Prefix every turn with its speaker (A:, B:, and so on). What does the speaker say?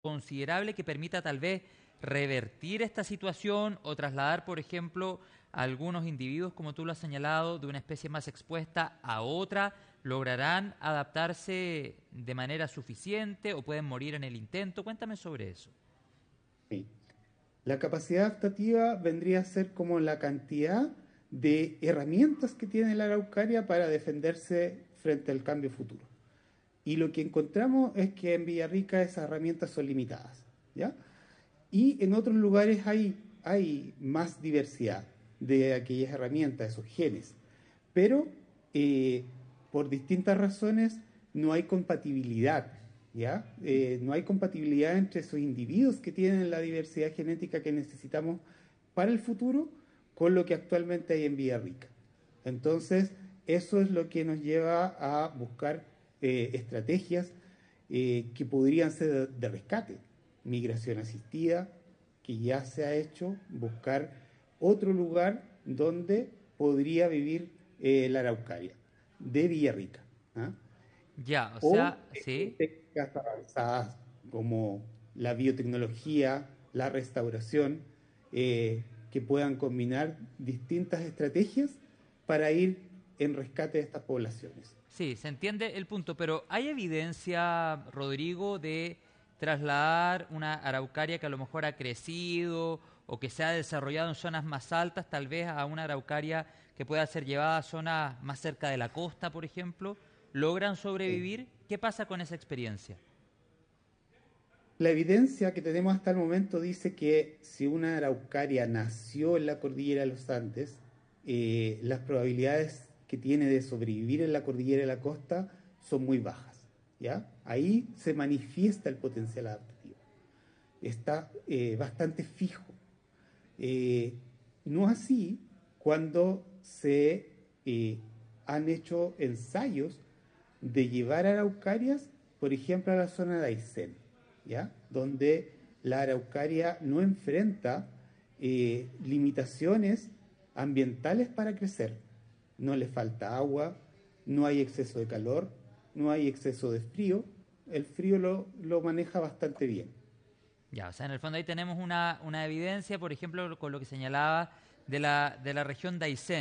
A: considerable que permita tal vez revertir esta situación o trasladar, por ejemplo, a algunos individuos, como tú lo has señalado, de una especie más expuesta a otra? ¿Lograrán adaptarse de manera suficiente o pueden morir en el intento? Cuéntame sobre eso.
B: Sí. La capacidad adaptativa vendría a ser como la cantidad de herramientas que tiene la araucaria para defenderse frente al cambio futuro. Y lo que encontramos es que en Villarrica esas herramientas son limitadas, ¿ya? Y en otros lugares hay más diversidad de aquellas herramientas, esos genes. Pero por distintas razones no hay compatibilidad, ¿ya? No hay compatibilidad entre esos individuos que tienen la diversidad genética que necesitamos para el futuro con lo que actualmente hay en Villarrica. Entonces, eso es lo que nos lleva a buscar estrategias que podrían ser de rescate, migración asistida, que ya se ha hecho, buscar otro lugar donde podría vivir la araucaria de Villarrica, ¿ah?
A: Ya, o
B: O
A: sea, sí.
B: técnicas avanzadas como la biotecnología, la restauración, que puedan combinar distintas estrategias para ir en rescate de estas poblaciones.
A: Sí, se entiende el punto, pero ¿hay evidencia, Rodrigo, de trasladar una araucaria que a lo mejor ha crecido o que se ha desarrollado en zonas más altas, tal vez a una araucaria que pueda ser llevada a zonas más cerca de la costa, por ejemplo? ¿Logran
B: Sí.
A: sobrevivir? ¿Qué pasa con esa experiencia?
B: La evidencia que tenemos hasta el momento dice que si una araucaria nació en la cordillera de los Andes, las probabilidades que tiene de sobrevivir en la cordillera de la costa son muy bajas, ¿ya? Ahí se manifiesta el potencial adaptativo. Está bastante fijo. Eh, no así cuando se han hecho ensayos de llevar araucarias, por ejemplo, a la zona de Aysén, ¿ya? Donde la araucaria no enfrenta limitaciones ambientales para crecer. No le falta agua, no hay exceso de calor, no hay exceso de frío. El frío lo maneja bastante bien.
A: Ya, o sea, en el fondo ahí tenemos una evidencia, por ejemplo, con lo que señalaba de la región de Aysén.